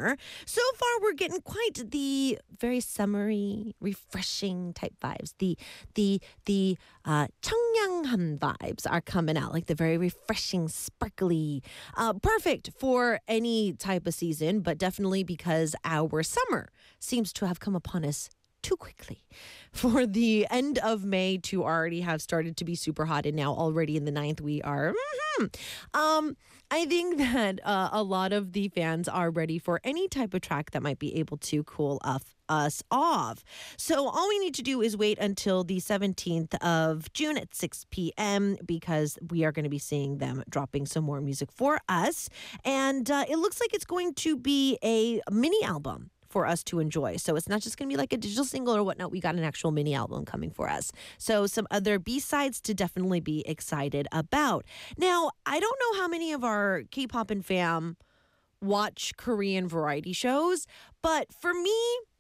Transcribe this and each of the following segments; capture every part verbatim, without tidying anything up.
summer. So far, we're getting quite the very summery, refreshing type vibes. The the the uh, 청량한 vibes are coming out, like the very refreshing, sparkly, uh, perfect for any type of season, but definitely because our summer seems to have come upon us too quickly for the end of May to already have started to be super hot. And now already in the ninth, we are. Mm-hmm. Um, I think that uh, a lot of the fans are ready for any type of track that might be able to cool off us off. So all we need to do is wait until the seventeenth of June at six p.m. because we are going to be seeing them dropping some more music for us. And uh, it looks like it's going to be a mini album for us to enjoy. So it's not just going to be like a digital single or whatnot. We got an actual mini album coming for us. So some other B-sides to definitely be excited about. Now, I don't know how many of our K-pop and fam watch Korean variety shows, but for me,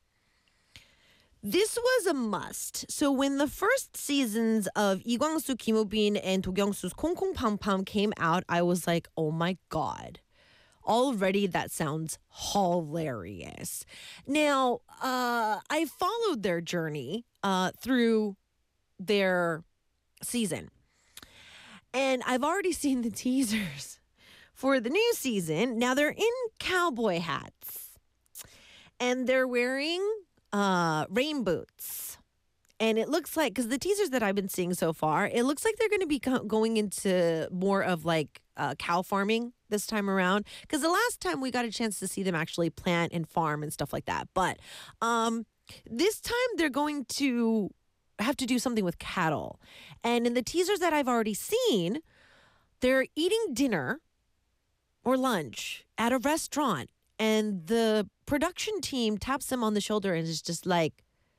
this was a must. So when the first seasons of Lee Kwang-soo, Kim Woo-bin, and Do Kyung-soo's Kong Kong Pam Pam came out, I was like, oh my God. Already that sounds hilarious. Now, uh, I followed their journey uh, through their season. And I've already seen the teasers for the new season. Now, they're in cowboy hats. And they're wearing uh, rain boots. And it looks like, because the teasers that I've been seeing so far, it looks like they're going to be co- going into more of like uh, cow farming this time around. Because the last time we got a chance to see them actually plant and farm and stuff like that. But um, this time they're going to have to do something with cattle. And in the teasers that I've already seen, they're eating dinner or lunch at a restaurant. And the production team taps them on the shoulder and is just like,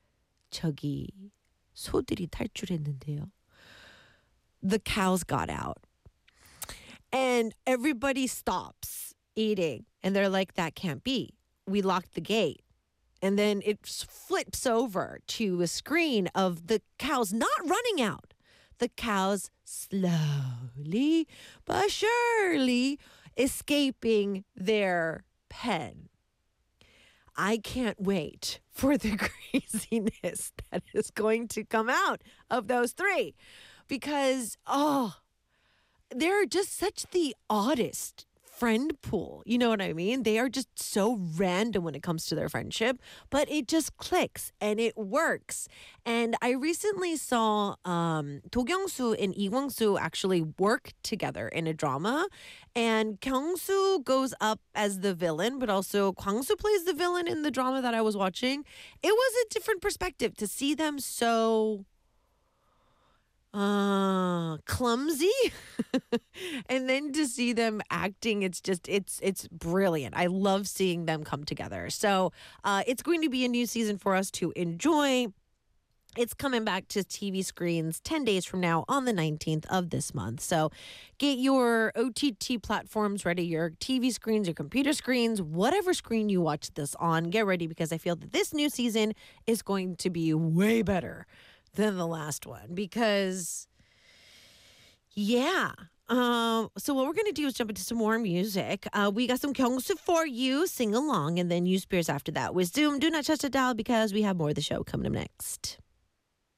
저기 소들이 탈출했는데요. The cows got out. And everybody stops eating. And they're like, that can't be. We locked the gate. And then it flips over to a screen of the cows not running out. The cows slowly but surely escaping their pen. I can't wait for the craziness that is going to come out of those three because, oh, they're just such the oddest friend pool. You know what I mean? They are just so random when it comes to their friendship, but it just clicks and it works. And I recently saw um, Do Kyung-soo and Lee Kwang-soo actually work together in a drama. And Kyung-soo goes up as the villain, but also Kwang-soo plays the villain in the drama that I was watching. It was a different perspective to see them so uh clumsy and then to see them acting, it's just it's it's brilliant. I love seeing them come together. So uh it's going to be a new season for us to enjoy. It's coming back to T V screens ten days from now on the nineteenth of this month. So get your O T T platforms ready, your T V screens, your computer screens, whatever screen you watch this on, get ready because I feel that this new season is going to be way better than the last one because, yeah. Um, so what we're going to do is jump into some more music. Uh, we got some Kyung-soo for you, sing along, and then you Spears after that with Zoom. Do not touch the dial because we have more of the show coming up next.